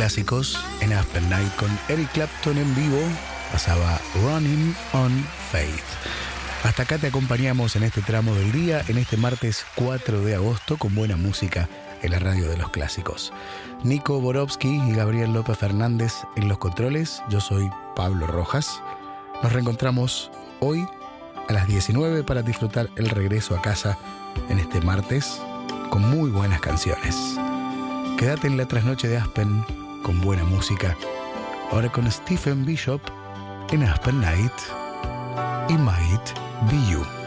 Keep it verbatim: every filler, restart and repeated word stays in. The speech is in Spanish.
clásicos en Aspen Night con Eric Clapton en vivo. Pasaba Running on Faith. Hasta acá te acompañamos en este tramo del día, en este martes cuatro de agosto, con buena música en la radio de los clásicos. Nico Borowski y Gabriel López Fernández en los controles. Yo soy Pablo Rojas. Nos reencontramos hoy a las diecinueve para disfrutar el regreso a casa en este martes con muy buenas canciones. Quédate en la trasnoche de Aspen con buena música. Ahora con Stephen Bishop en Aspen Night. It Might Be You.